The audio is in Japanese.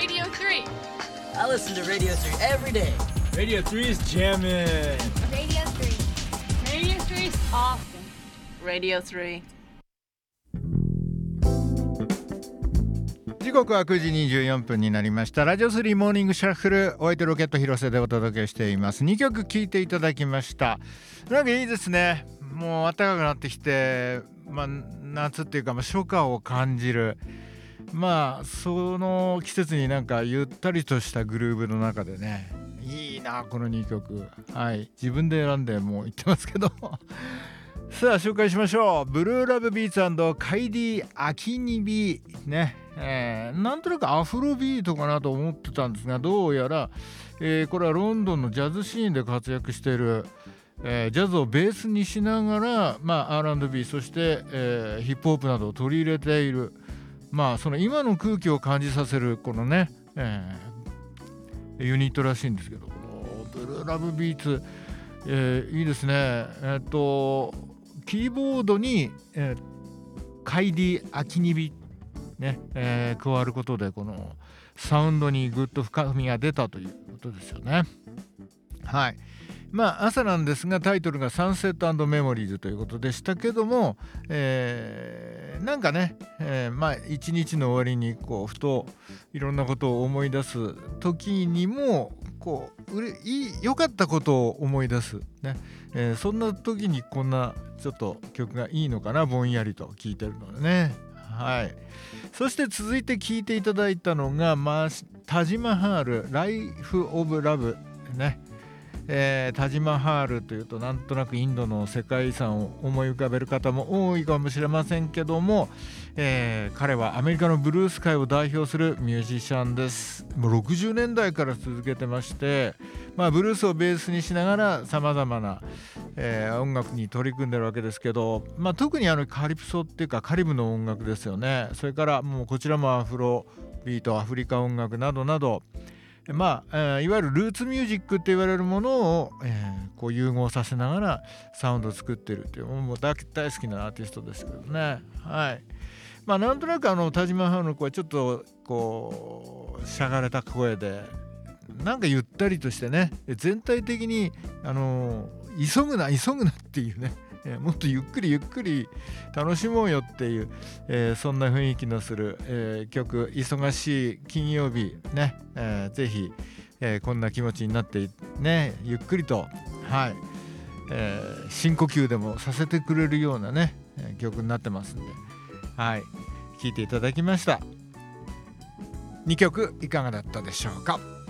Radio 3. I listen to Radio 3 every day. Radio 3 is jamming. Radio 3. Radio 3 is awesome. Radio 3. 時刻は9時24分になりました。ラジオ3モーニングシャッフル、お相手ロケット広瀬でお届けしています。2曲聴いていただきました。なんかいいですね。もう暖かくなってきて、夏っていうか、初夏を感じる、その季節になんかゆったりとしたグルーヴの中でね、いいなこの2曲。はい、自分で選んでもう言ってますけどさあ紹介しましょう。ブルーラブビーツ&カイディ・アキニビね、なんとなくアフロビートかなと思ってたんですが、どうやら、これはロンドンのジャズシーンで活躍している、ジャズをベースにしながら、R&B そして、ヒップホップなどを取り入れている、その今の空気を感じさせるこのね、ユニットらしいんですけど、ブルーラブビーツ、いいですね。キーボードに、カイディ・アキニビ、ね加わることでこのサウンドにぐっと深みが出たということですよね。はい。朝なんですがタイトルがサンセット&メモリーズということでしたけども、なんかね、一日の終わりにこうふといろんなことを思い出す時にも良かったことを思い出す、ねそんな時にこんなちょっと曲がいいのかな、ぼんやりと聴いてるのでね。はい。そして続いて聴いていただいたのが、タジマハールライフオブラブね。タジマハールというとなんとなくインドの世界遺産を思い浮かべる方も多いかもしれませんけども、彼はアメリカのブルース界を代表するミュージシャンです。もう60年代から続けてまして、ブルースをベースにしながらさまざまな、音楽に取り組んでるわけですけど、特にカリプソっていうかカリブの音楽ですよね。それからもうこちらもアフロビート、アフリカ音楽などなど、いわゆるルーツミュージックって言われるものを、こう融合させながらサウンドを作ってるっていう、もう大好きなアーティストですけどね。はい。なんとなくタジマハールの声ちょっとこうしゃがれた声で、なんかゆったりとしてね、全体的に急ぐなっていうね、もっとゆっくり楽しもうよっていう、そんな雰囲気のする、曲。忙しい金曜日ね、ぜひ、こんな気持ちになってね、ゆっくりと、はい、深呼吸でもさせてくれるようなね、曲になってますんで、はい、聴いていただきました。2曲いかがだったでしょうか。